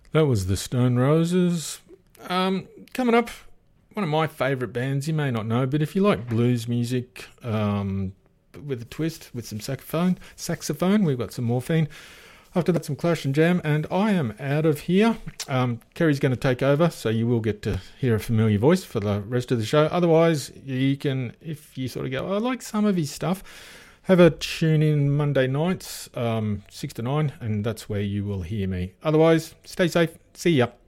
That was the Stone Roses. Coming up, one of my favourite bands, you may not know, but if you like blues music with a twist, with some saxophone, we've got some Morphine. After that, some Clash and Jam, and I am out of here. Kerry's going to take over, so you will get to hear a familiar voice for the rest of the show. Otherwise, you can, if you sort of go, I like some of his stuff, have a tune in Monday nights, 6 to 9, and that's where you will hear me. Otherwise, stay safe. See ya.